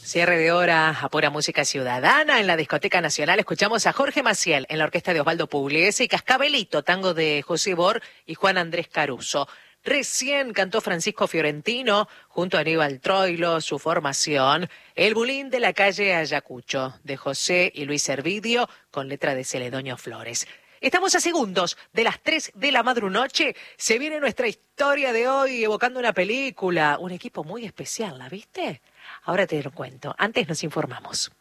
Cierre de hora a pura música ciudadana en la Discoteca Nacional. Escuchamos a Jorge Maciel en la orquesta de Osvaldo Pugliese y Cascabelito, tango de José Bor y Juan Andrés Caruso. Recién cantó Francisco Fiorentino junto a Aníbal Troilo su formación, El Bulín de la calle Ayacucho, de José y Luis Servidio, con letra de Celedonio Flores. Estamos a segundos de las 3 de la madrunoche. Se viene nuestra historia de hoy evocando una película, un equipo muy especial, ¿la viste? Ahora te lo cuento. Antes nos informamos.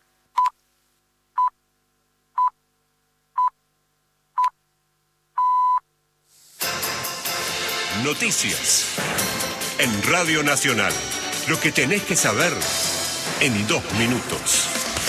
Noticias en Radio Nacional. Lo que tenés que saber en 2 minutos.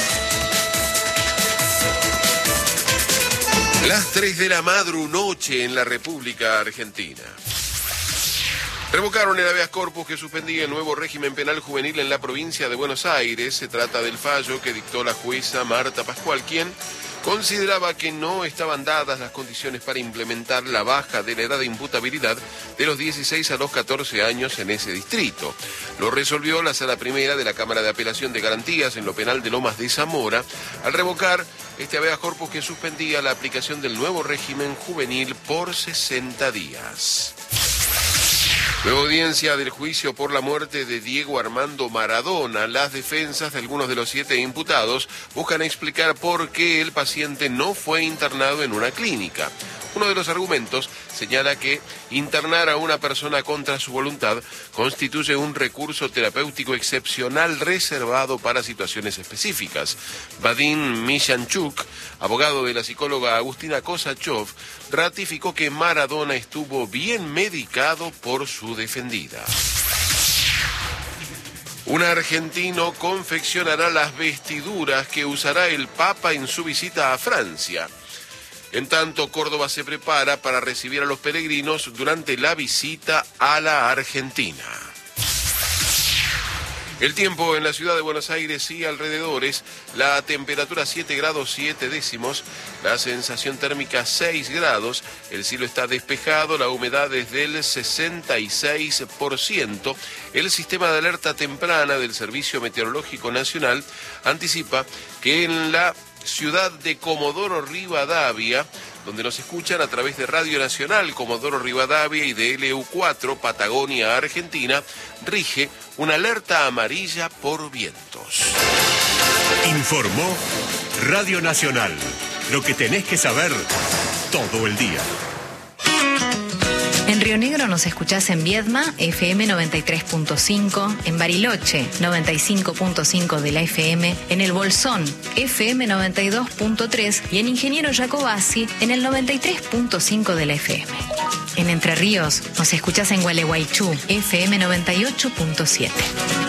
Las 3 de la madrunoche en la República Argentina. Revocaron el habeas corpus que suspendía el nuevo régimen penal juvenil en la provincia de Buenos Aires. Se trata del fallo que dictó la jueza Marta Pascual, quien consideraba que no estaban dadas las condiciones para implementar la baja de la edad de imputabilidad de los 16 a los 14 años en ese distrito. Lo resolvió la Sala Primera de la Cámara de Apelación de Garantías en lo penal de Lomas de Zamora, al revocar este habeas corpus que suspendía la aplicación del nuevo régimen juvenil por 60 días. Nueva audiencia del juicio por la muerte de Diego Armando Maradona. Las defensas de algunos de los 7 imputados buscan explicar por qué el paciente no fue internado en una clínica. Uno de los argumentos señala que internar a una persona contra su voluntad constituye un recurso terapéutico excepcional reservado para situaciones específicas. Vadim Mishanchuk, abogado de la psicóloga Agustina Kosachov, ratificó que Maradona estuvo bien medicado por su defendida. Un argentino confeccionará las vestiduras que usará el Papa en su visita a Francia. En tanto, Córdoba se prepara para recibir a los peregrinos durante la visita a la Argentina. El tiempo en la ciudad de Buenos Aires y alrededores, la temperatura 7 grados 7 décimos, la sensación térmica 6 grados, el cielo está despejado, la humedad es del 66%. El sistema de alerta temprana del Servicio Meteorológico Nacional anticipa que en la ciudad de Comodoro Rivadavia, donde nos escuchan a través de Radio Nacional Comodoro Rivadavia y de LU4 Patagonia, Argentina, rige una alerta amarilla por vientos. Informó Radio Nacional. Lo que tenés que saber todo el día. En Río Negro nos escuchás en Viedma, FM 93.5, en Bariloche, 95.5 de la FM, en El Bolsón, FM 92.3 y en Ingeniero Jacobasi, en el 93.5 de la FM. En Entre Ríos nos escuchás en Gualeguaychú, FM 98.7.